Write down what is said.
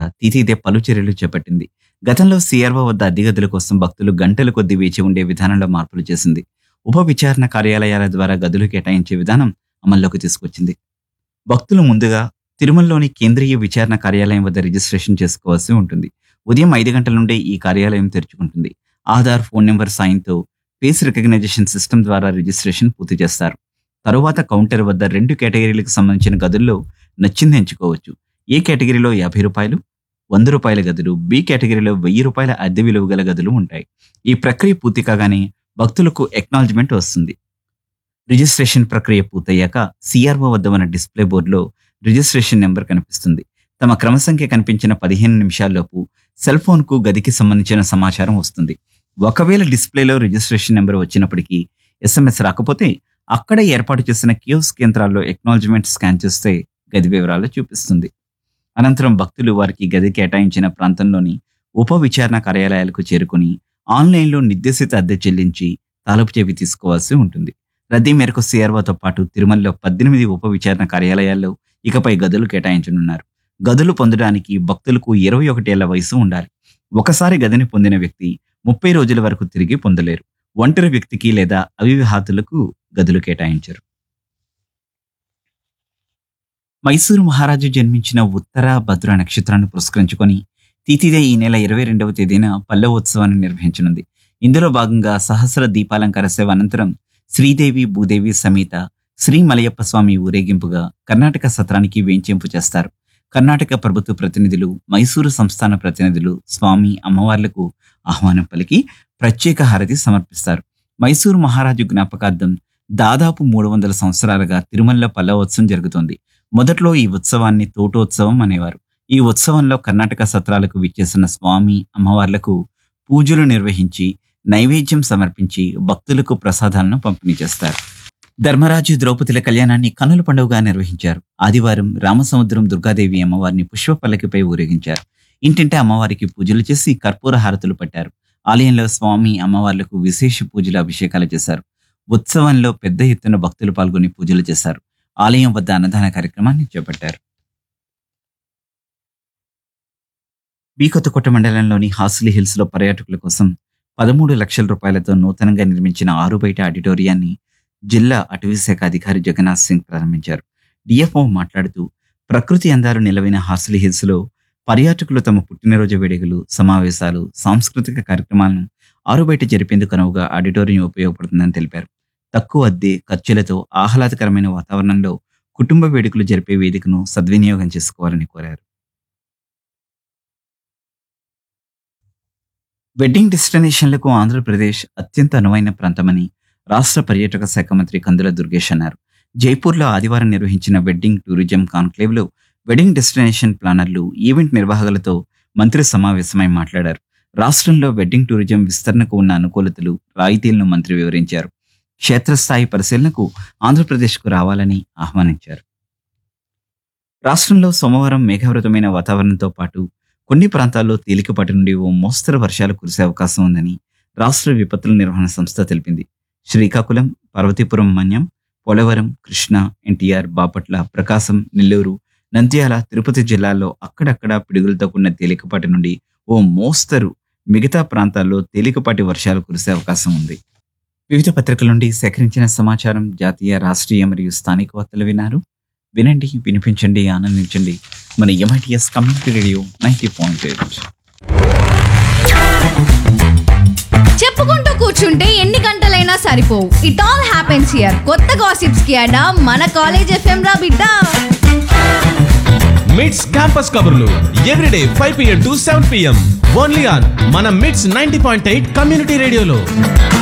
తీతీదే పలు చర్యలు చేపట్టింది. గతంలో సీఆర్ఓ వద్ద అద్దె గదుల కోసం భక్తులు గంటల కొద్దీ వేచి ఉండే విధానంలో మార్పులు చేసింది. ఉప విచారణ కార్యాలయాల ద్వారా గదులు కేటాయించే విధానం అమల్లోకి తీసుకొచ్చింది. భక్తులు ముందుగా తిరుమలలోని కేంద్రీయ విచారణ కార్యాలయం వద్ద రిజిస్ట్రేషన్ చేసుకోవాల్సి ఉంటుంది. ఉదయం 5 గంటల నుండే ఈ కార్యాలయం తెరుచుకుంటుంది. ఆధార్, ఫోన్ నెంబర్ సాయంతో ఫేస్ రికగ్నైజేషన్ సిస్టమ్ ద్వారా రిజిస్ట్రేషన్ పూర్తి చేస్తారు. తరువాత కౌంటర్ వద్ద 2 కేటగిరీలకు సంబంధించిన గదుల్లో నచ్చింది ఎంచుకోవచ్చు. ఏ కేటగిరీలో రూ. 50, రూ. 100 గదులు, బి కేటగిరీలో రూ. 1000 అద్దె విలువ గల గదులు ఉంటాయి. ఈ ప్రక్రియ పూర్తి కాగానే భక్తులకు ఎక్నాలజ్మెంట్ వస్తుంది. రిజిస్ట్రేషన్ ప్రక్రియ పూర్తయ్యాక సిఆర్ఓ వద్ద ఉన్న డిస్ప్లే బోర్డులో రిజిస్ట్రేషన్ నెంబర్ కనిపిస్తుంది. తమ క్రమ సంఖ్య కనిపించిన 15 నిమిషాల్లోపు సెల్ ఫోన్ కు గదికి సంబంధించిన సమాచారం వస్తుంది. ఒకవేళ డిస్ప్లేలో రిజిస్ట్రేషన్ నెంబర్ వచ్చినప్పటికీ ఎస్ఎంఎస్ రాకపోతే అక్కడ ఏర్పాటు చేసిన కియోస్క్ యంత్రాల్లో ఎక్నాలజ్మెంట్ స్కాన్ చేస్తే గది వివరాలు చూపిస్తుంది. అనంతరం భక్తులు వారికి గది కేటాయించిన ప్రాంతంలోని ఉప విచారణ కార్యాలయాలకు చేరుకుని ఆన్లైన్లో నిర్దేశిత అద్దె చెల్లించి తాలపు చెవి తీసుకోవాల్సి ఉంటుంది. రద్దీ మేరకు సిఆర్ఓతో పాటు తిరుమలలో 18 ఉప విచారణ కార్యాలయాల్లో ఇకపై గదులు కేటాయించనున్నారు. గదులు పొందడానికి భక్తులకు 21 ఏళ్ల వయసు ఉండాలి. ఒకసారి గదిని పొందిన వ్యక్తి 30 రోజుల వరకు తిరిగి పొందలేరు. ఒంటరి వ్యక్తికి లేదా అవివాహితులకు గదులు కేటాయించరు. మైసూరు మహారాజు జన్మించిన ఉత్తర భద్ర నక్షత్రాన్ని పురస్కరించుకొని తిథిదే ఈ నెల 22వ తేదీన పల్లవ ఉత్సవాన్ని నిర్వహించనుంది. ఇందులో భాగంగా సహస్ర దీపాలంకార సేవ అనంతరం శ్రీదేవి భూదేవి సమేత శ్రీ మలయప్ప స్వామి ఊరేగింపుగా కర్ణాటక సత్రానికి వేంచేంపు చేస్తారు. కర్ణాటక ప్రభుత్వ ప్రతినిధులు, మైసూరు సంస్థాన ప్రతినిధులు స్వామి అమ్మవార్లకు ఆహ్వానం పలికి ప్రత్యేక హారతి సమర్పిస్తారు. మైసూరు మహారాజు జ్ఞాపకార్థం దాదాపు 300 సంవత్సరాలుగా తిరుమలలో పల్లవోత్సవం జరుగుతోంది. మొదట్లో ఈ ఉత్సవాన్ని తోటోత్సవం అనేవారు. ఈ ఉత్సవంలో కర్ణాటక సత్రాలకు విచ్చేసిన స్వామి అమ్మవార్లకు పూజలు నిర్వహించి నైవేద్యం సమర్పించి భక్తులకు ప్రసాదాలను పంపిణీ చేస్తారు. ధర్మరాజు ద్రౌపదుల కళ్యాణాన్ని కన్నుల పండుగగా నిర్వహించారు. ఆదివారం రామసముద్రం దుర్గాదేవి అమ్మవారిని పుష్ప పల్లకిపై ఊరేగించారు. ఇంటింటే అమ్మవారికి పూజలు చేసి కర్పూర హారతులు పట్టారు. ఆలయంలో స్వామి అమ్మవార్లకు విశేష పూజలు, అభిషేకాలు చేశారు. ఉత్సవంలో పెద్ద ఎత్తున భక్తులు పాల్గొని పూజలు చేశారు. ఆలయం వద్ద అన్నదాన కార్యక్రమాన్ని చేపట్టారు. కొత్తకోట మండలంలోని హాస్లీ హిల్స్ లో పర్యాటకుల కోసం 13 లక్షల రూపాయలతో నూతనంగా నిర్మించిన 6 బయట ఆడిటోరియాన్ని జిల్లా అటవీ శాఖ అధికారి జగన్నాథ్ సింగ్ ప్రారంభించారు. డిఎఫ్ఓ మాట్లాడుతూ ప్రకృతి అందాలు నిలవైన హాస్లీ హిల్స్ లో పర్యాటకులు తమ పుట్టినరోజు వేడుకలు, సమావేశాలు, సాంస్కృతిక కార్యక్రమాలను 6 బయట జరిపేందుకు అనువుగా ఆడిటోరియం ఉపయోగపడుతుందని తెలిపారు. తక్కువ అద్దె ఖర్చులతో ఆహ్లాదకరమైన వాతావరణంలో కుటుంబ వేడుకలు జరిపే వేదికను సద్వినియోగం చేసుకోవాలని కోరారు. వెడ్డింగ్ డెస్టినేషన్లకు ఆంధ్రప్రదేశ్ అత్యంత అనువైన ప్రాంతమని రాష్ట్ర పర్యాటక శాఖ మంత్రి కందుల దుర్గేష్ అన్నారు. జైపూర్లో ఆదివారం నిర్వహించిన wedding tourism కాన్క్లేవ్లో wedding destination ప్లానర్లు, event నిర్వాహకులతో మంత్రి సమావేశమై మాట్లాడారు. రాష్ట్రంలో వెడ్డింగ్ టూరిజం విస్తరణకు ఉన్న అనుకూలతలు, రాయితీలను మంత్రి వివరించారు. క్షేత్రస్థాయి పరిశీలనకు ఆంధ్రప్రదేశ్కు రావాలని ఆహ్వానించారు. రాష్ట్రంలో సోమవారం మేఘావృతమైన వాతావరణంతో పాటు కొన్ని ప్రాంతాల్లో తేలికపాటి నుండి ఓ మోస్తరు వర్షాలు కురిసే అవకాశం ఉందని రాష్ట్ర విపత్తుల నిర్వహణ సంస్థ తెలిపింది. శ్రీకాకుళం, పార్వతీపురం మన్యం, పోలవరం, కృష్ణా, ఎన్టీఆర్, బాపట్ల, ప్రకాశం, నెల్లూరు, నంద్యాల, తిరుపతి జిల్లాల్లో అక్కడక్కడ పిడుగులతో కూడిన తేలికపాటి నుండి ఓ మోస్తరు, మిగతా ప్రాంతాల్లో తేలికపాటి వర్షాలు కురిసే అవకాశం ఉంది. వివిధ పత్రికల నుండి సేకరించిన సమాచారం, జాతీయ, రాష్ట్రీయ మరియు స్థానిక వార్తలు విన్నారు. వినండి, వినిపించండి, ఆనందించండి. మన ఎంఐటిఎస్ కమ్యూనిటీ రేడియో 90.8. చెప్పుకుంటూ కూర్చుంటే ఎన్ని గంటలైనా సరిపోవు. It all happens here. కొత్త గాసిప్స్ కి అడా మన కాలేజ్ ఎఫ్ఎం రా బిడ్డ. మిడ్స్ క్యాంపస్ కబుర్లు everyday 5 PM to 7 PM only on మన మిడ్స్ 90.8 కమ్యూనిటీ రేడియోలో.